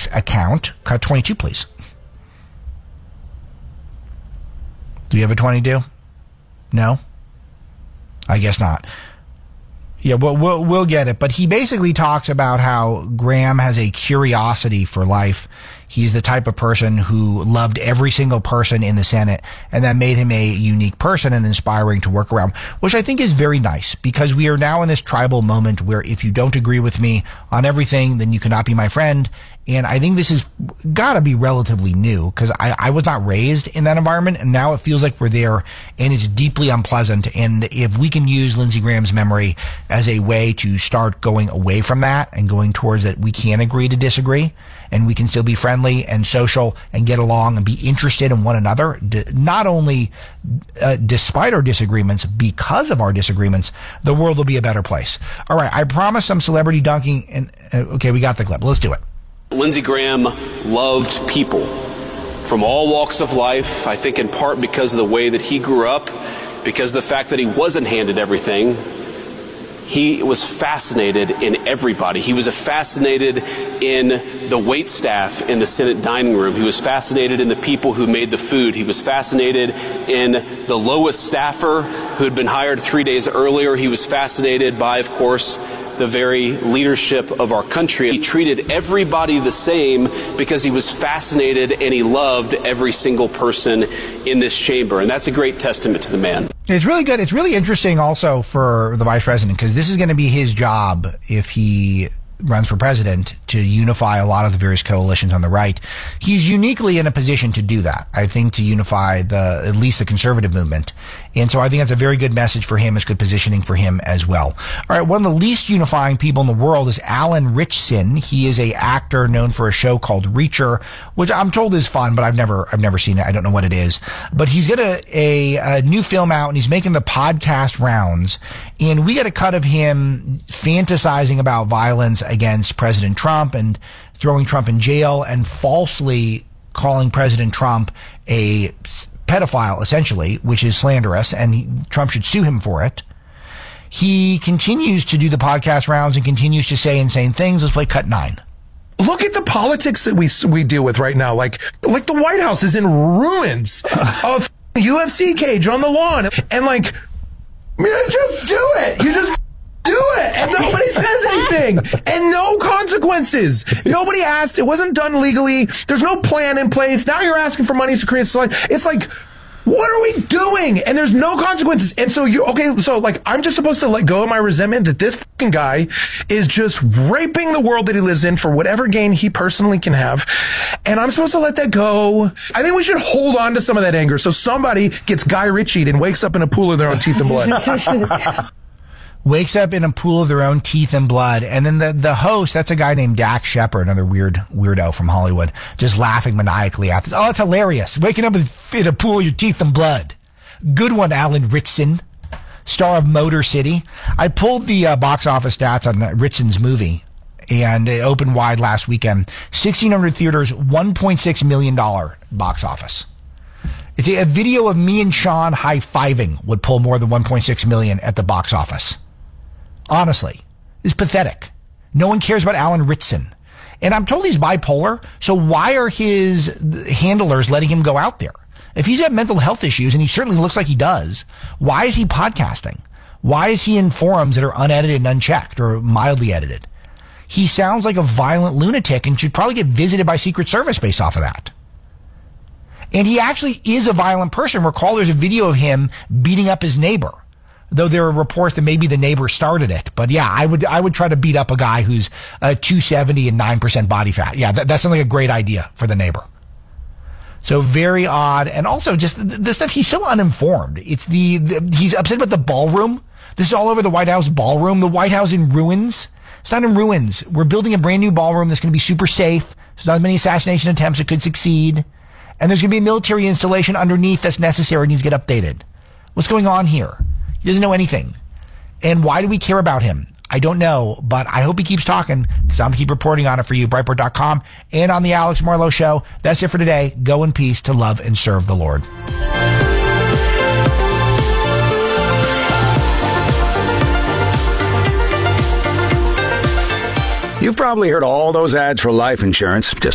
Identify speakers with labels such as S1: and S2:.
S1: X account. Cut 22, please. Do you have a 22? No? I guess not. Yeah, we'll get it. But he basically talks about how Graham has a curiosity for life. He's the type of person who loved every single person in the Senate, and that made him a unique person and inspiring to work around, which I think is very nice, because we are now in this tribal moment where if you don't agree with me on everything, then you cannot be my friend. And I think this has got to be relatively new, because I was not raised in that environment, and now it feels like we're there, and it's deeply unpleasant. And if we can use Lindsey Graham's memory as a way to start going away from that and going towards that we can agree to disagree, and we can still be friendly and social and get along and be interested in one another, not only despite our disagreements, because of our disagreements, the world will be a better place. All right, I promised some celebrity dunking, and okay, we got the clip. Let's do it.
S2: Lindsey Graham loved people from all walks of life, I think in part because of the way that he grew up, because of the fact that he wasn't handed everything. He was fascinated in everybody. He was fascinated in the waitstaff in the Senate dining room. He was fascinated in the people who made the food. He was fascinated in the lowest staffer who had been hired 3 days earlier. He was fascinated by, of course, the very leadership of our country. He treated everybody the same because he was fascinated and he loved every single person in this chamber. And that's a great testament to the man.
S1: It's really good. It's really interesting also for the vice president, because this is going to be his job if he runs for president, to unify a lot of the various coalitions on the right. He's uniquely in a position to do that, I think, to unify at least the conservative movement. And so I think that's a very good message for him. It's good positioning for him as well. All right, one of the least unifying people in the world is Alan Ritchson. He is a actor known for a show called Reacher, which I'm told is fun, but I've never seen it. I don't know what it is. But he's got a new film out, and he's making the podcast rounds. And we got a cut of him fantasizing about violence against President Trump and throwing Trump in jail and falsely calling President Trump a pedophile, essentially, which is slanderous, and Trump should sue him for it. He continues to do the podcast rounds and continues to say insane things. Let's play cut 9.
S3: Look at the politics that we deal with right now. Like the White House is in ruins of UFC cage on the lawn. And like, man, just do it. You just do it. And nobody says anything. And no consequences. Nobody asked. It wasn't done legally. There's no plan in place. Now you're asking for money to create a slide. It's like, what are we doing? And there's no consequences. And so I'm just supposed to let go of my resentment that this fucking guy is just raping the world that he lives in for whatever gain he personally can have. And I'm supposed to let that go. I think we should hold on to some of that anger so somebody gets Guy Ritchied and wakes up in a pool of their own teeth and blood.
S1: Wakes up in a pool of their own teeth and blood. And then the host, that's a guy named Dax Shepard, another weirdo from Hollywood, just laughing maniacally at this. Oh, it's hilarious. Waking up in a pool of your teeth and blood. Good one, Alan Ritchson, star of Motor City. I pulled the box office stats on Ritchson's movie, and it opened wide last weekend. 1,600 theaters, $1.6 million box office. It's a video of me and Sean high-fiving would pull more than 1.6 million at the box office. Honestly, it's pathetic. No one cares about Alan Ritchson. And I'm told he's bipolar, so why are his handlers letting him go out there? If he's got mental health issues, and he certainly looks like he does, why is he podcasting? Why is he in forums that are unedited and unchecked or mildly edited? He sounds like a violent lunatic and should probably get visited by Secret Service based off of that. And he actually is a violent person. Recall there's a video of him beating up his neighbor, though there are reports that maybe the neighbor started it. But yeah, I would try to beat up a guy who's 270 and 9% body fat. Yeah, that sounds like a great idea for the neighbor. So very odd. And also just the stuff, he's so uninformed. It's he's upset about the ballroom. This is all over the White House ballroom. The White House in ruins. It's not in ruins. We're building a brand new ballroom that's going to be super safe. There's not many assassination attempts that could succeed. And there's going to be a military installation underneath that's necessary and needs to get updated. What's going on here? He doesn't know anything. And why do we care about him? I don't know, but I hope he keeps talking because I'm going to keep reporting on it for you, Breitbart.com and on the Alex Marlowe Show. That's it for today. Go in peace to love and serve the Lord.
S4: You've probably heard all those ads for life insurance. Just